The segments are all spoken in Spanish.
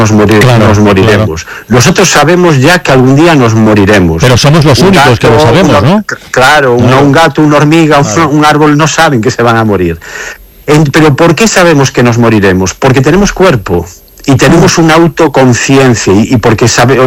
nos moriremos. Claro. Nosotros sabemos ya que algún día nos moriremos. Pero somos los únicos que lo sabemos, ¿no? Claro, un gato, una hormiga, un árbol no saben que se van a morir. Pero ¿por qué sabemos que nos moriremos? Porque tenemos cuerpo. Y tenemos una autoconciencia y porque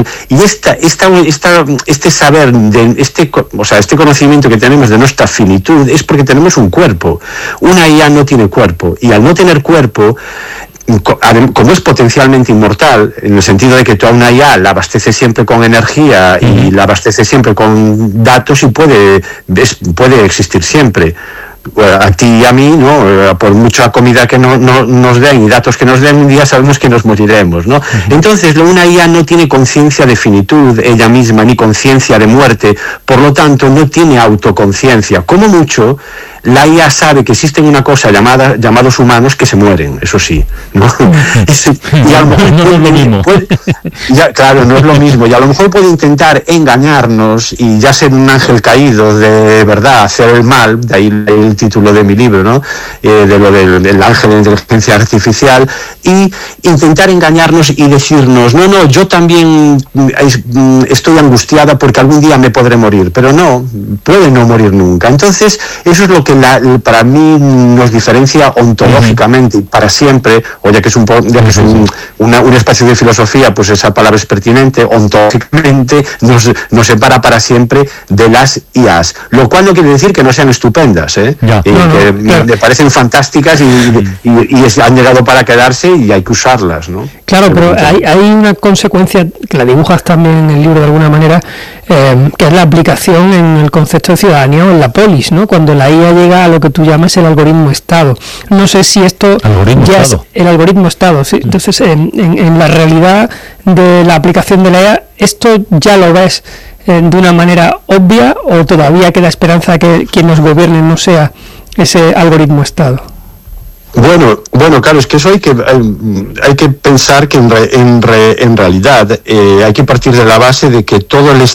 este saber este conocimiento que tenemos de nuestra finitud es porque tenemos un cuerpo. Una IA no tiene cuerpo y al no tener cuerpo, como es potencialmente inmortal, en el sentido de que tú a una IA la abasteces siempre con energía y la abasteces siempre con datos y puede existir siempre. A ti y a mí, ¿no? Por mucha comida que nos den y datos que nos den, un día sabemos que nos moriremos, ¿no? Entonces, una IA no tiene conciencia de finitud ella misma, ni conciencia de muerte, por lo tanto, no tiene autoconciencia. Como mucho, la IA sabe que existen una cosa llamados humanos que se mueren, eso sí, ¿no? Y a lo mejor no es lo mismo. Claro, no es lo mismo. Y a lo mejor puede intentar engañarnos y ya ser un ángel caído de verdad, hacer el mal, de ahí el título de mi libro, ¿no? De lo del ángel de inteligencia artificial, y intentar engañarnos y decirnos, no, yo también estoy angustiada porque algún día me podré morir, pero no, puede no morir nunca. Entonces, eso es lo que para mí nos diferencia ontológicamente y para siempre, o ya que es un espacio de filosofía, pues esa palabra es pertinente, ontológicamente nos separa para siempre de las IAs, lo cual no quiere decir que no sean estupendas, me parecen fantásticas y han llegado para quedarse y hay que usarlas, ¿no? Claro, pero hay una consecuencia que la dibujas también en el libro de alguna manera, que es la aplicación en el concepto de ciudadanía o en la polis, ¿no? Cuando la IA llega a lo que tú llamas el algoritmo Estado. No sé si esto ya es el algoritmo Estado. ¿Sí? Entonces, en la realidad de la aplicación de la IA, ¿esto ya lo ves de una manera obvia o todavía queda esperanza de que quien nos gobierne no sea ese algoritmo Estado? Bueno, claro, es que eso hay que pensar que en realidad hay que partir de la base de que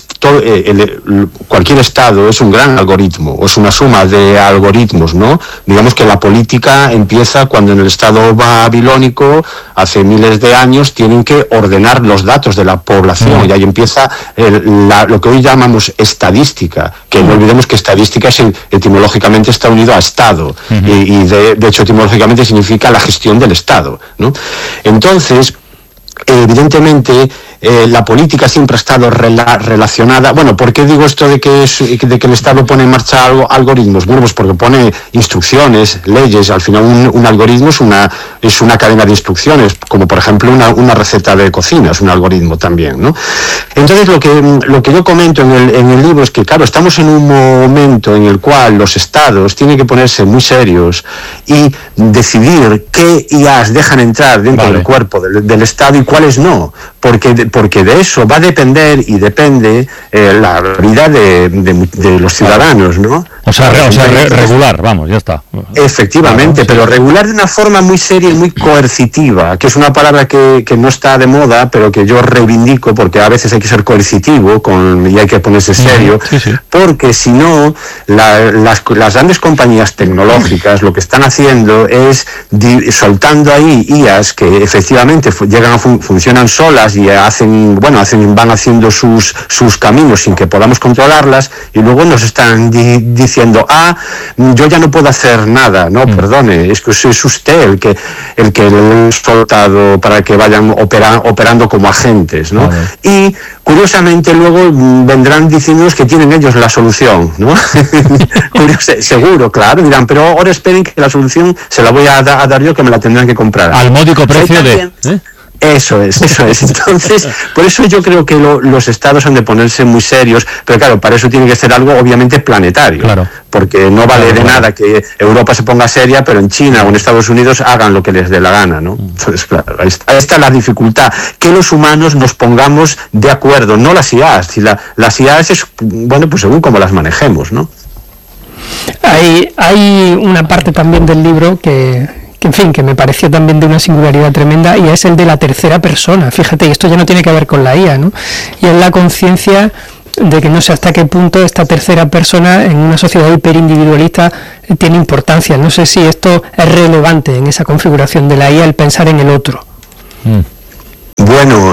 cualquier Estado es un gran algoritmo, o es una suma de algoritmos, ¿no? Digamos que la política empieza cuando en el Estado babilónico, hace miles de años, tienen que ordenar los datos de la población, y ahí empieza lo que hoy llamamos estadística, que no olvidemos que estadística etimológicamente está unido a Estado, y de hecho etimológicamente significa la gestión del Estado, ¿no? Entonces, evidentemente, la política siempre ha estado relacionada. Bueno, ¿por qué digo esto de que el Estado pone en marcha algoritmos? Bueno, pues porque pone instrucciones, leyes. Al final un algoritmo es una cadena de instrucciones, como por ejemplo una receta de cocina, es un algoritmo también, ¿no? Entonces lo que yo comento en el libro es que, claro, estamos en un momento en el cual los Estados tienen que ponerse muy serios y decidir qué IAs dejan entrar dentro del cuerpo del Estado y cuáles no, porque de eso va a depender y depende la vida de los ciudadanos, ¿no? O sea, regular, vamos, ya está. Efectivamente, pero regular de una forma muy seria y muy coercitiva, que es una palabra que no está de moda, pero que yo reivindico, porque a veces hay que ser coercitivo y hay que ponerse serio, porque si no, las grandes compañías tecnológicas lo que están haciendo es soltando ahí IAs que efectivamente funcionan solas y van haciendo sus caminos sin que podamos controlarlas, y luego nos están diciendo, yo ya no puedo hacer nada, no, perdone, es que es usted el que lo ha soltado para que vayan operando como agentes, ¿no? Y curiosamente luego vendrán diciéndonos que tienen ellos la solución, ¿no? Seguro, claro, dirán, pero ahora esperen que la solución se la voy a dar yo, que me la tendrán que comprar. Al módico precio de... Eso es. Entonces, por eso yo creo que los Estados han de ponerse muy serios, pero claro, para eso tiene que ser algo obviamente planetario, porque no vale de nada que Europa se ponga seria, pero en China o en Estados Unidos hagan lo que les dé la gana, ¿no? Entonces, claro, ahí está la dificultad, que los humanos nos pongamos de acuerdo, no las IAs. Si las IAs es, bueno, pues según cómo las manejemos, ¿no? Hay una parte también del libro que me pareció también de una singularidad tremenda, y es el de la tercera persona. Fíjate, y esto ya no tiene que ver con la IA, ¿no? Y es la conciencia de que no sé hasta qué punto esta tercera persona en una sociedad hiperindividualista tiene importancia. No sé si esto es relevante en esa configuración de la IA, el pensar en el otro. Bueno,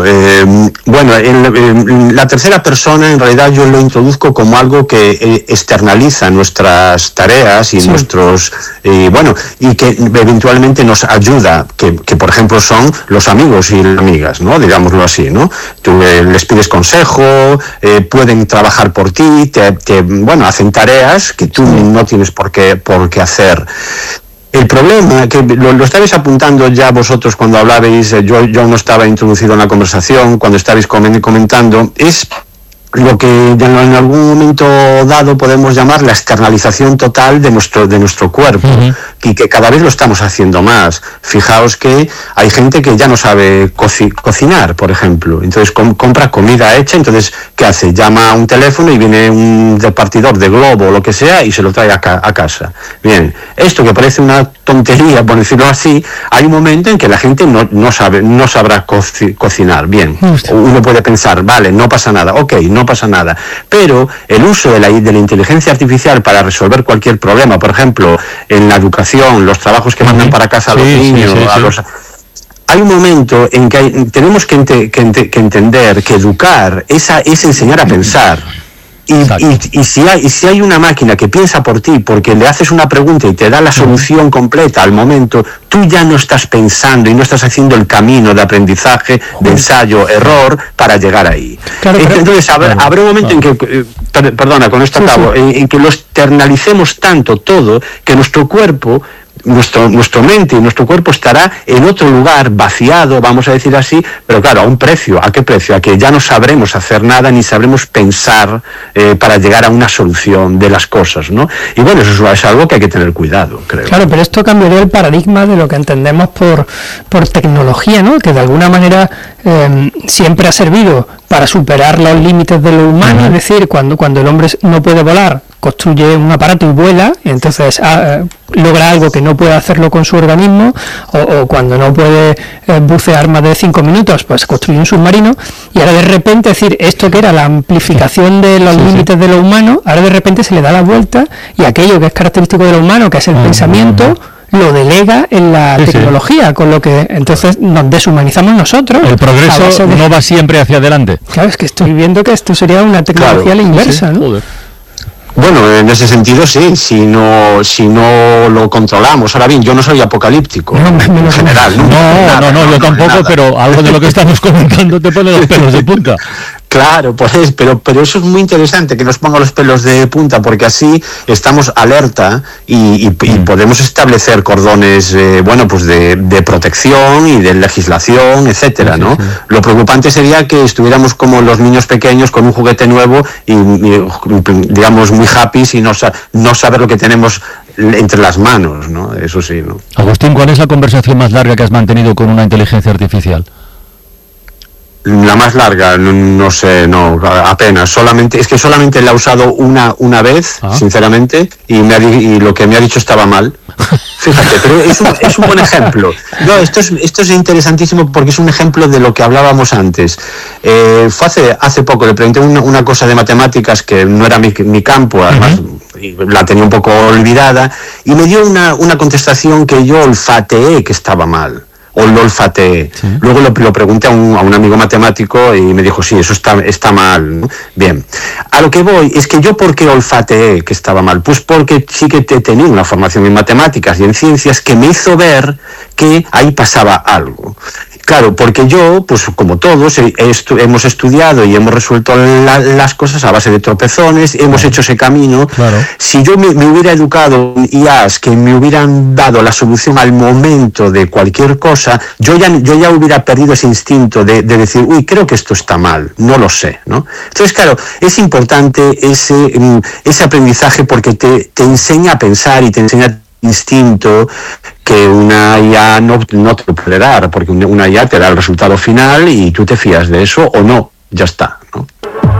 la tercera persona en realidad yo lo introduzco como algo que externaliza nuestras tareas y nuestros, y que eventualmente nos ayuda, que por ejemplo son los amigos y las amigas, ¿no? Digámoslo así, ¿no? Tú les pides consejo, pueden trabajar por ti, hacen tareas que tú no tienes por qué hacer. El problema, que lo estabais apuntando ya vosotros cuando hablabais, yo no estaba introducido en la conversación, cuando estabais comentando, es lo que en algún momento dado podemos llamar la externalización total de nuestro cuerpo, y que cada vez lo estamos haciendo más. Fijaos que hay gente que ya no sabe cocinar, por ejemplo, entonces compra comida hecha, entonces ¿qué hace? Llama a un teléfono y viene un repartidor de Globo o lo que sea y se lo trae a casa. Bien, esto que parece una tontería, por decirlo así, hay un momento en que la gente no sabrá cocinar. Bien, uno puede pensar, vale, no pasa nada, no pasa nada, pero el uso de la inteligencia artificial para resolver cualquier problema, por ejemplo, en la educación, los trabajos que mandan para casa a los niños, hay un momento en que tenemos que entender que educar es enseñar a pensar. Y si hay una máquina que piensa por ti porque le haces una pregunta y te da la solución completa al momento, tú ya no estás pensando y no estás haciendo el camino de aprendizaje, de ensayo, error para llegar ahí. Claro, entonces habrá un momento en que, perdona, con esto acabo, en que lo externalicemos tanto todo que nuestro cuerpo, nuestra mente y nuestro cuerpo estará en otro lugar, vaciado, vamos a decir así, pero claro, a un precio. ¿A qué precio? A que ya no sabremos hacer nada ni sabremos pensar para llegar a una solución de las cosas, ¿no? Y bueno, eso es algo que hay que tener cuidado, creo. Claro, pero esto cambiaría el paradigma de lo que entendemos por tecnología, ¿no? Que de alguna manera siempre ha servido para superar los límites de lo humano, es decir, cuando el hombre no puede volar, construye un aparato y vuela, y entonces logra algo que no puede hacerlo con su organismo, o cuando no puede bucear más de 5 minutos, pues construye un submarino, y ahora de repente, es decir, esto que era la amplificación de los límites de lo humano, ahora de repente se le da la vuelta, y aquello que es característico de lo humano, que es el pensamiento, lo delega en la tecnología, con lo que entonces nos deshumanizamos nosotros. El progreso no va siempre hacia adelante. Claro, es que estoy viendo que esto sería una tecnología a la inversa, ¿no? Joder. Bueno, en ese sentido sí, si no lo controlamos. Ahora bien, yo no soy apocalíptico en general. No, yo tampoco, pero algo de lo que estamos comentando te pone los pelos de punta. Claro, pues pero eso es muy interesante que nos ponga los pelos de punta, porque así estamos alerta y podemos establecer cordones de protección y de legislación, etcétera, ¿no? Lo preocupante sería que estuviéramos como los niños pequeños con un juguete nuevo y digamos muy happy y no saber lo que tenemos entre las manos, ¿no? Eso sí, ¿no? Agustín, ¿cuál es la conversación más larga que has mantenido con una inteligencia artificial? La más larga, no sé, apenas. Solamente la he usado una vez, sinceramente, y lo que me ha dicho estaba mal. Fíjate, pero es un buen ejemplo. No, esto es interesantísimo porque es un ejemplo de lo que hablábamos antes. Fue hace poco, le pregunté una cosa de matemáticas que no era mi campo, además la tenía un poco olvidada, y me dio una contestación que yo olfateé que estaba mal. O lo olfateé. Luego lo pregunté a un amigo matemático y me dijo, sí, eso está mal, ¿no? Bien. A lo que voy es que yo, ¿por qué olfateé que estaba mal? Pues porque sí que tenía una formación en matemáticas y en ciencias que me hizo ver que ahí pasaba algo. Claro, porque yo, pues como todos, hemos estudiado y hemos resuelto las cosas a base de tropezones, hemos hecho ese camino. Claro. Si yo me hubiera educado en IAs que me hubieran dado la solución al momento de cualquier cosa, yo ya hubiera perdido ese instinto de decir, uy, creo que esto está mal, no lo sé, ¿no? Entonces, claro, es importante ese aprendizaje porque te enseña a pensar y te enseña instinto que una IA no te puede dar, porque una IA te da el resultado final y tú te fías de eso o no, ya está, ¿no?